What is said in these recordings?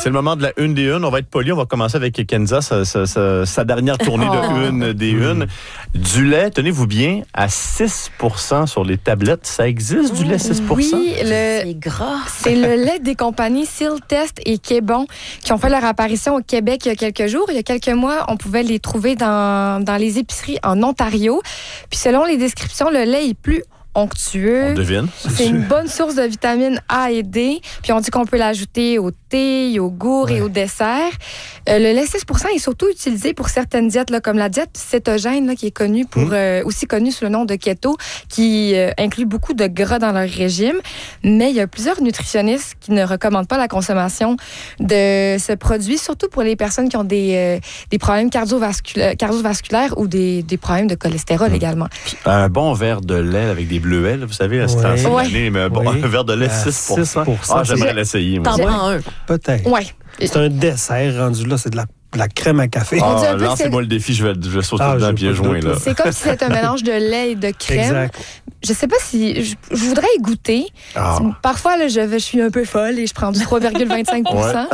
C'est le moment de la une des unes. On va être poli. On va commencer avec Kenza, sa dernière tournée de une des unes. Du lait, tenez-vous bien, à 6% sur les tablettes. Ça existe, du lait 6%? Oui, c'est gras. C'est le lait des compagnies Seal Test et Québon qui ont fait leur apparition au Québec il y a quelques jours. Il y a quelques mois, on pouvait les trouver dans les épiceries en Ontario. Puis selon les descriptions, le lait est plus onctueux. On devine. C'est une bonne source de vitamines A et D. Puis on dit qu'on peut l'ajouter au thé, yogourt et au dessert. Le lait 6% est surtout utilisé pour certaines diètes, là, comme la diète cétogène, là, qui est connue aussi connue sous le nom de keto, qui inclut beaucoup de gras dans leur régime. Mais il y a plusieurs nutritionnistes qui ne recommandent pas la consommation de ce produit, surtout pour les personnes qui ont des problèmes cardiovasculaires ou des problèmes de cholestérol également. Un bon verre de lait avec des bleuets, là, vous savez, c'est en fin d'année, mais un verre de lait 6%. J'aimerais l'essayer. T'en prends un. Peut-être. Ouais. C'est un dessert rendu là, c'est de la crème à café. Lancez-moi le défi, je vais sauter dedans et pieds joints. Là. C'est comme si c'était un mélange de lait et de crème. Exact. Je sais pas si... Je voudrais y goûter. Parfois, là, je suis un peu folle et je prends du 3,25%.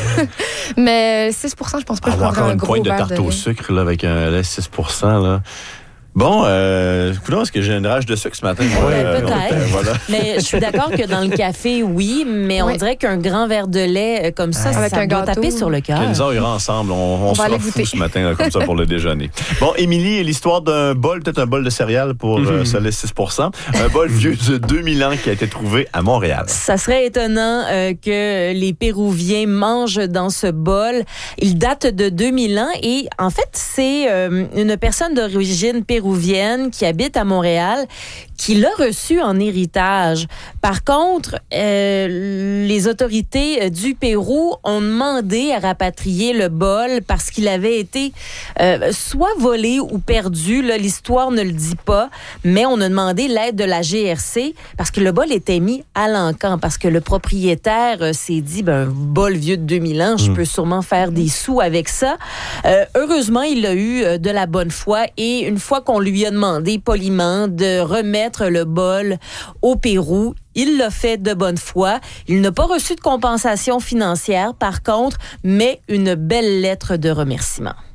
Mais 6%, je pense pas que je prendrais un gros verre de lait. Une pointe de tarte au sucre là, avec un lait 6%. Là. Bon, est-ce que j'ai une rage de sucre ce matin? Peut-être. Voilà. Mais je suis d'accord que dans le café, oui, mais on dirait qu'un grand verre de lait comme ça, avec ça un doit gâteau. taper sur le cœur. Kenza ira ensemble. On sera fous ce matin, là, comme ça, pour le déjeuner. Bon, Émilie, l'histoire d'un bol, peut-être un bol de céréales pour ce lait 6%. Un bol vieux de 2000 ans qui a été trouvé à Montréal. Ça serait étonnant que les Péruviens mangent dans ce bol. Il date de 2000 ans et en fait, c'est une personne d'origine péruvienne qui habite à Montréal, qui l'a reçu en héritage. Par contre, les autorités du Pérou ont demandé à rapatrier le bol parce qu'il avait été soit volé ou perdu. Là, l'histoire ne le dit pas, mais on a demandé l'aide de la GRC parce que le bol était mis à l'encan, parce que le propriétaire s'est dit, un bol vieux de 2000 ans, je peux sûrement faire des sous avec ça. Heureusement, il a eu de la bonne foi et une fois qu'on lui a demandé poliment de remettre le bol au Pérou, il l'a fait de bonne foi. Il n'a pas reçu de compensation financière, par contre, mais une belle lettre de remerciement.